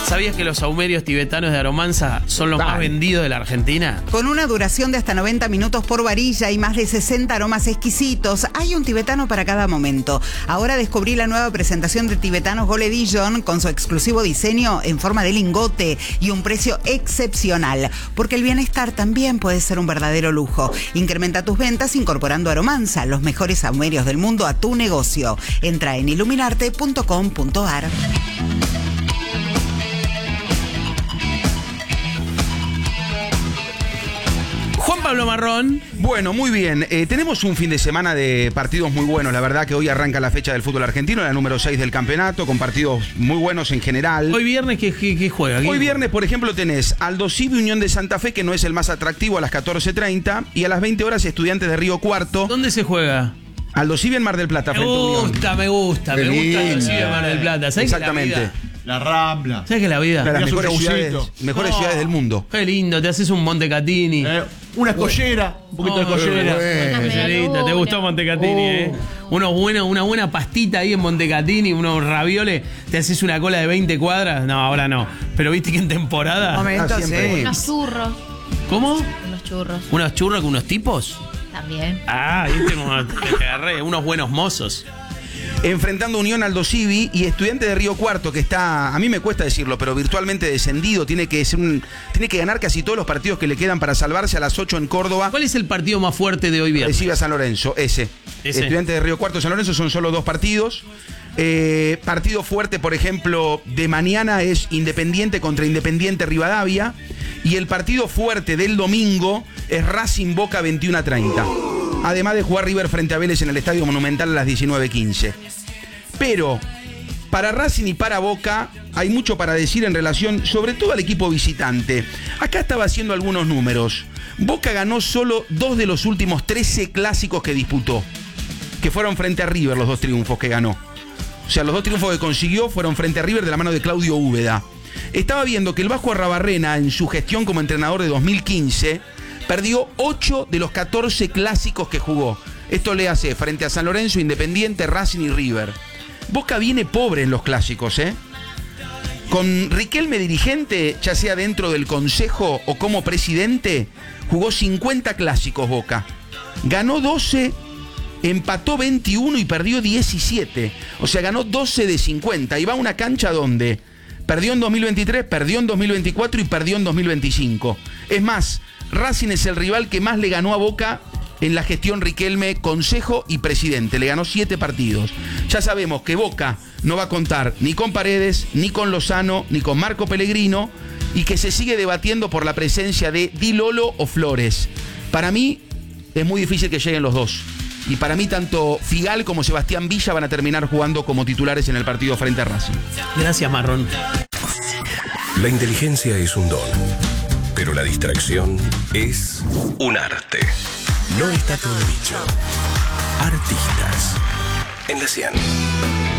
¿Sabías que los saumerios tibetanos de Aromansa son los más vendidos de la Argentina? Con una duración de hasta 90 minutos por varilla y más de 60 aromas exquisitos, hay un tibetano para cada momento. Ahora descubrí la nueva presentación de tibetanos Gole Dijon con su exclusivo diseño en forma de lingote y un precio excepcional. Porque el bienestar también puede ser un verdadero lujo. Incrementa tus ventas incorporando Aromansa, los mejores saumerios del mundo, a tu negocio. Entra en iluminarte.com.ar. Juan Pablo Marrón. Bueno, muy bien. Tenemos un fin de semana de partidos muy buenos. La verdad que hoy arranca la fecha del fútbol argentino, la número 6 del campeonato, con partidos muy buenos en general. Hoy viernes, ¿qué juega? Hoy viernes, por ejemplo, tenés Aldosivi Unión de Santa Fe, que no es el más atractivo, a las 14:30. Y a las 20 horas, Estudiantes de Río Cuarto. ¿Dónde se juega? Aldosivi en Mar del Plata, frente a Unión. Me gusta Aldosivi en Mar del Plata. ¿Sabés exactamente. La Rambla. ¿Sabes qué es la vida? Las mejores ciudades del mundo. Qué lindo, te haces un Montecatini. Una escollera, un poquito de escollera. Te gustó Montecatini, una buena pastita ahí en Montecatini, unos ravioles, te haces una cola de 20 cuadras. No, ahora no. Pero viste que en temporada. Unos churros. ¿Cómo? Unos churros. ¿Unos churros con unos tipos? También. Viste como te agarré, unos buenos mozos. Enfrentando Unión Aldosivi y Estudiantes de Río Cuarto, que está, a mí me cuesta decirlo, pero virtualmente descendido, tiene que ganar casi todos los partidos que le quedan para salvarse. A las 8 en Córdoba. ¿Cuál es el partido más fuerte de hoy viernes? Recibe a San Lorenzo, ese. Estudiantes de Río Cuarto, San Lorenzo, son solo 2 partidos. Partido fuerte, por ejemplo, de mañana es Independiente contra Independiente Rivadavia. Y el partido fuerte del domingo es Racing Boca 21:30. Además de jugar River frente a Vélez en el Estadio Monumental a las 19:15. Pero para Racing y para Boca hay mucho para decir en relación, sobre todo al equipo visitante. Acá estaba haciendo algunos números. Boca ganó solo 2 de los últimos 13 clásicos que disputó, que fueron frente a River, los 2 triunfos que ganó. O sea, los 2 triunfos que consiguió fueron frente a River de la mano de Claudio Úbeda. Estaba viendo que el Vasco Arrabarrena, en su gestión como entrenador de 2015, perdió 8 de los 14 clásicos que jugó. Esto le hace frente a San Lorenzo, Independiente, Racing y River. Boca viene pobre en los clásicos, Con Riquelme dirigente, ya sea dentro del consejo o como presidente, jugó 50 clásicos Boca. Ganó 12, empató 21 y perdió 17. O sea, ganó 12 de 50. Y va a una cancha donde perdió en 2023, perdió en 2024 y perdió en 2025. Es más, Racing es el rival que más le ganó a Boca en la gestión Riquelme, consejo y presidente. Le ganó 7 partidos. Ya sabemos que Boca no va a contar ni con Paredes, ni con Lozano, ni con Marco Pellegrino, y que se sigue debatiendo por la presencia de Di Lolo o Flores. Para mí es muy difícil que lleguen los dos. Y para mí tanto Figal como Sebastián Villa van a terminar jugando como titulares en el partido frente a Racing. Gracias, Marrón. La inteligencia es un don, pero la distracción es un arte. No está todo dicho. Artistas en la 100.